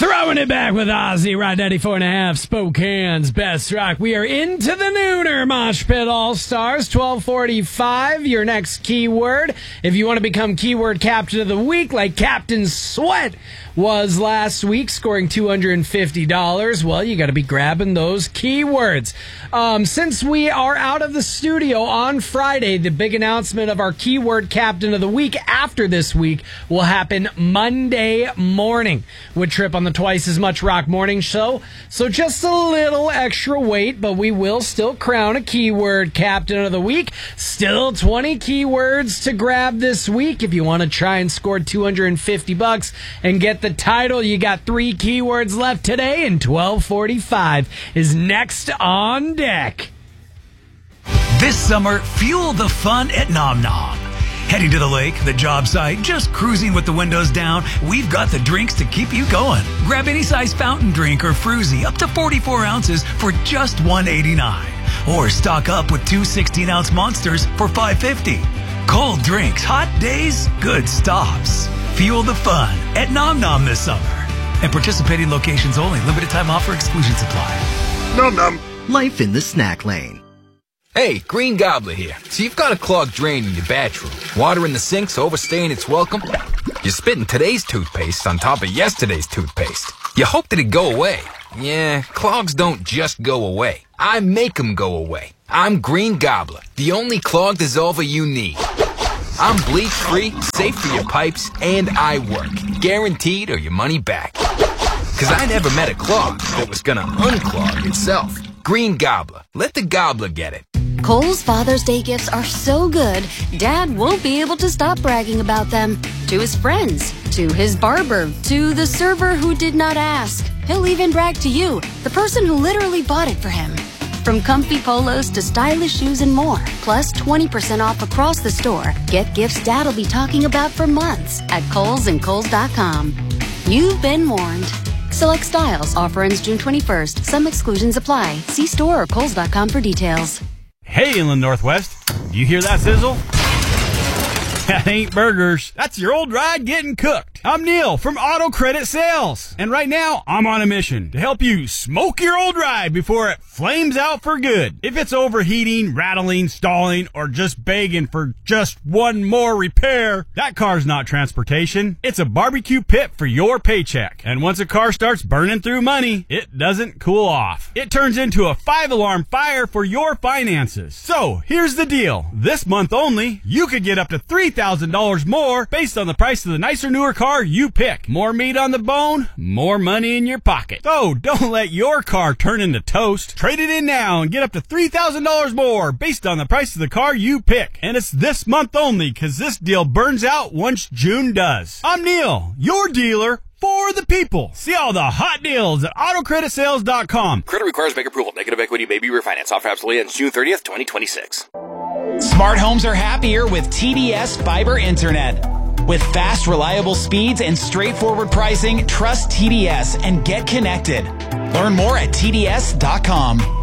Throwing it back with Ozzy, Ride 94.5, Spokane's Best Rock. We are into the nooner Mosh Pit All-Stars, 12:45. Your next keyword. If you want to become keyword captain of the week, like Captain Sweat was last week, scoring $250, well, you got to be grabbing those keywords. Since we are out of the studio on Friday, the big announcement of our keyword captain of the week after this week will happen Monday morning with Trip on the Twice as Much Rock Morning Show. So just a little extra wait, but we will still crown a keyword captain of the week. Still 20 keywords to grab this week. If you want to try and score $250 and get the title, you got 3 keywords left today, and 12:45 is next on deck. This summer, fuel the fun at Nom Nom. Heading to the lake, the job site, just cruising with the windows down, we've got the drinks to keep you going. Grab any size fountain drink or fruzy up to 44 ounces for just $1.89. Or stock up with 2 16-ounce monsters for $5.50. Cold drinks, hot days, good stops. Fuel the fun at Nom Nom this summer. And participating locations only. Limited time offer, exclusions apply. Nom Nom. Life in the snack lane. Hey, Green Gobbler here. So you've got a clogged drain in your bathroom. Water in the sink's overstaying its welcome. You're spitting today's toothpaste on top of yesterday's toothpaste. You hoped it'd go away. Yeah, clogs don't just go away. I make them go away. I'm Green Gobbler, the only clog dissolver you need. I'm bleach-free, safe for your pipes, and I work. Guaranteed or your money back. 'Cause I never met a clog that was gonna unclog itself. Green Gobbler. Let the gobbler get it. Kohl's Father's Day gifts are so good, Dad won't be able to stop bragging about them. To his friends, to his barber, to the server who did not ask. He'll even brag to you, the person who literally bought it for him. From comfy polos to stylish shoes and more, plus 20% off across the store. Get gifts Dad'll be talking about for months at Kohl's and Kohl's.com. You've been warned. Select styles. Offer ends June 21st. Some exclusions apply. See store or Kohl's.com for details. Hey, Inland Northwest. You hear that sizzle? That ain't burgers. That's your old ride getting cooked. I'm Neil from Auto Credit Sales. And right now, I'm on a mission to help you smoke your old ride before it flames out for good. If it's overheating, rattling, stalling, or just begging for just one more repair, that car's not transportation. It's a barbecue pit for your paycheck. And once a car starts burning through money, it doesn't cool off. It turns into a 5-alarm fire for your finances. So, here's the deal. This month only, you could get up to $3,000 more based on the price of the nicer, newer car you pick. More meat on the bone, more money in your pocket. So don't let your car turn into toast. Trade it in now and get up to $3,000 more based on the price of the car you pick. And it's this month only, because this deal burns out once June does. I'm Neil, your dealer for the people. See all the hot deals at AutoCreditSales.com. Credit requires bank approval. Negative equity may be refinanced. Offer absolutely ends June 30th, 2026. Smart homes are happier with TDS Fiber Internet. With fast, reliable speeds and straightforward pricing, trust TDS and get connected. Learn more at TDS.com.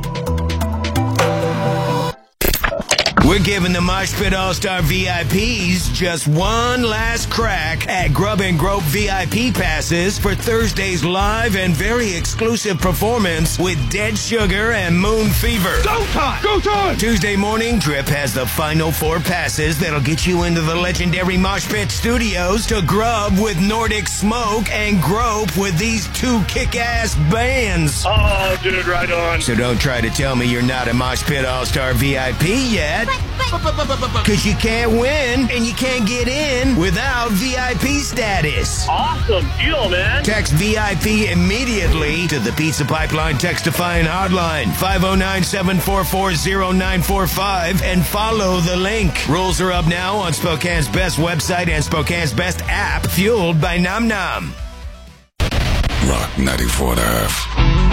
We're giving the Mosh Pit All-Star VIPs just one last crack at Grub and Grope VIP passes for Thursday's live and very exclusive performance with Dead Sugar and Moon Fever. Go time! Go time! Tuesday morning, Drip has the final 4 passes that'll get you into the legendary Mosh Pit Studios to grub with Nordic Smoke and grope with these 2 kick-ass bands. Oh, dude, right on. So don't try to tell me you're not a Mosh Pit All-Star VIP yet. Because you can't win and you can't get in without VIP status. Awesome deal, man. Text VIP immediately to the Pizza Pipeline Textifying Hotline, 509-744-0945, and follow the link. Rules are up now on Spokane's Best website and Spokane's Best app, fueled by Nom Nom. Rock 94.5.